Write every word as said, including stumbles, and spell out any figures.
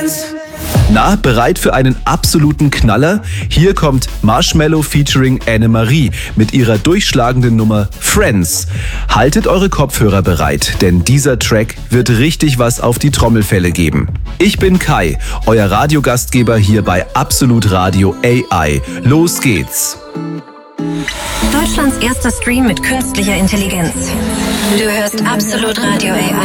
Na, bereit für einen absoluten Knaller? Hier kommt Marshmello featuring Annemarie mit ihrer durchschlagenden Nummer Friends. Haltet eure Kopfhörer bereit, denn dieser Track wird richtig was auf die Trommelfelle geben. Ich bin Kai, euer Radiogastgeber hier bei Absolut Radio A I. Los geht's! Deutschlands erster Stream mit künstlicher Intelligenz. Du hörst Absolut Radio A I.